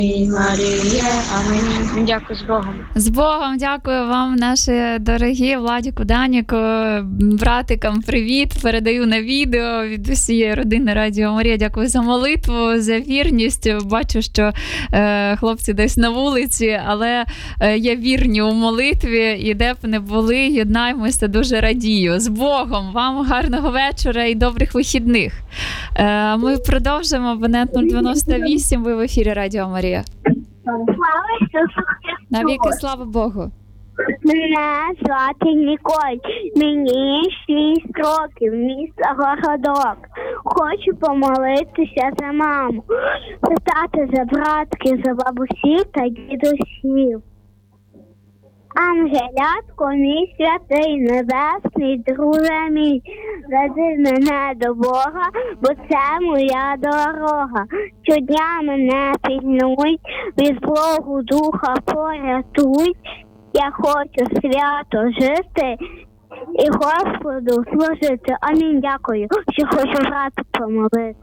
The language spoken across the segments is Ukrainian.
Марія, амінь. Дякую, з Богом. З Богом, дякую вам, наші дорогі Владіку, Даніку, братикам, привіт. Передаю на відео від усієї родини Радіо Марія. Дякую за молитву, за вірність. Бачу, що хлопці десь на вулиці, але є вірні у молитві. І де б не були, єднаємося, дуже радію. З Богом, вам гарного вечора і добрих вихідних. Ми продовжуємо. Абонент 098, ви в ефірі Радіо Марія. Слава Ісусу Христу! Навіки слава Богу. Мене звати Ніколь. Мені 6 років, місто Городок. Хочу помолитися за маму, за тата, за братків, за бабусів та дідусів. Ангелятко мій святий, небесний, друже мій, веди мене до Бога, бо це моя дорога. Щодня мене пильнуй, від злого духа порятуй. Я хочу свято жити і Господу служити. Амінь, дякую, що хочу брати помолити.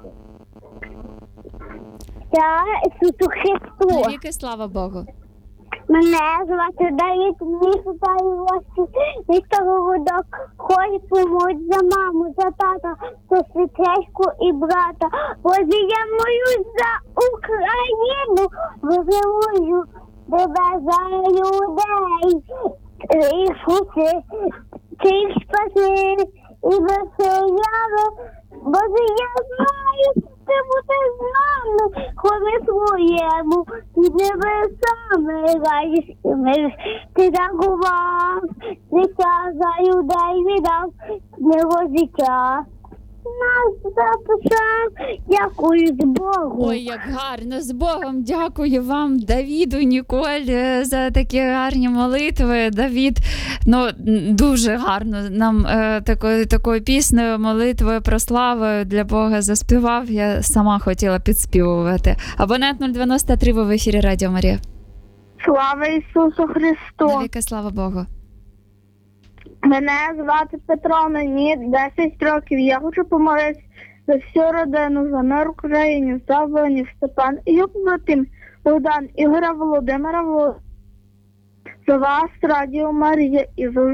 Слава Ісусу Христу! Навіки слава Богу. Мене звати Давид, місто місто Городок. Хочу помолити за маму, за тата, за сестричку і брата. Боже, я молюсь за Україну, визиваю тебе за людей. Ісусе, ти їх спаси і веселяви. Боже, я знаю, ти будеш з нами, коли своєму під небесами радість. Ти дарував життя за людей, віддав його життя. Нас записав, дякую з Богу. Ой, як гарно, з Богом. Дякую вам, Давіду, Ніколь, за такі гарні молитви. Давід, дуже гарно нам такою піснею, молитвою, прославою для Бога заспівав. Я сама хотіла підспівувати. Абонент 093, ви в ефірі Радіо Марія. Слава Ісусу Христу! Навіки слава Богу. Мене звати Петро, мені 10 років. Я хочу помолитися за всю родину, за мир в Україні, за воїнів, Степан і Юпотим, Богдан, Ігоря, Володимира, за вас, Радіо Марія, і за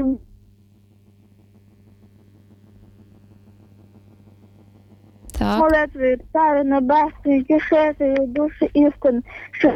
Так. молитвою Царю Небесної, тішити душі істини, що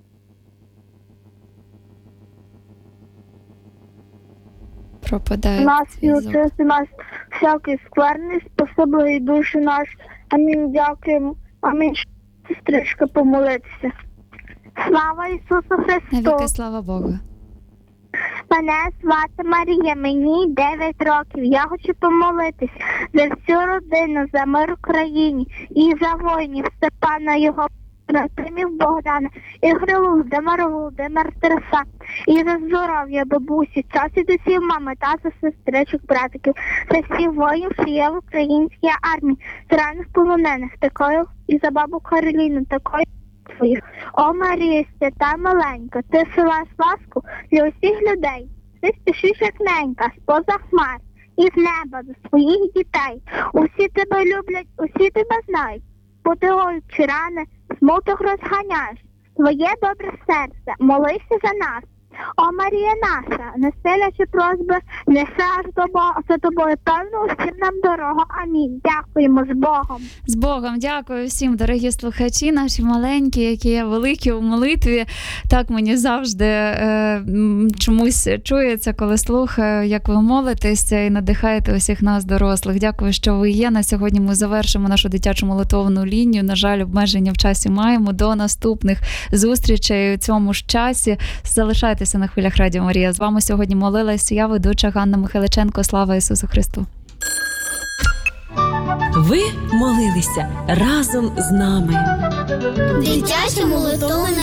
Пропадає нас і зв'язок. очисти нас всякий скверний, спасибо і душі наші. Амінь, дякуємо. Амінь, сестричка, помолитися. Слава Ісусу Христу! Навіки слава Богу. Мене звати Марія, мені 9 років. Я хочу помолитись за всю родину, за мир в Україні і за воїнів Степана, його братимів Богдана, Ігоря, Володимира, Тараса, і за здоров'я бабусі, час і досів мами, тата, сестричок, братиків, за всіх воїнів, що є в українській армії, за ранених полонених, такою і за бабу Кароліну, такою твою. О, Марія, свята маленька, ти силаєш ласку для усіх людей. Ти спішиш як ненька, з-поза хмар, із неба до своїх дітей. Усі тебе люблять, усі тебе знають. Потилуючи рани, смуток розганяєш. Твоє добре серце, молися за нас. О, Марія наша, не силячи просьби, несе аж до Бога, за тобою певну усім нам дорогу. Амінь. Дякуємо, з Богом. З Богом, дякую всім, дорогі слухачі, наші маленькі, які є великі у молитві. Так мені завжди чомусь чується, коли слухаю, як ви молитеся і надихаєте усіх нас, дорослих. Дякую, що ви є. На сьогодні ми завершимо нашу дитячу молитовну лінію. На жаль, обмеження в часі маємо. До наступних зустрічей у цьому ж часі. Залишайтеся на хвилях Радіо Марія. З вами сьогодні молилась я, ведуча Ганна Михайличенко. Слава Ісусу Христу! Ви молилися разом з нами. Дитяча молитовна